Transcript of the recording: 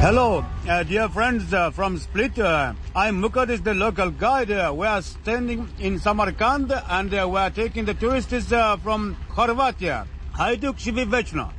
Hello, dear friends from Split. I'm Mukadis, the local guide. We are standing in Samarkand and we are taking the tourists from Хорватия. Hajduk Shivi Večno.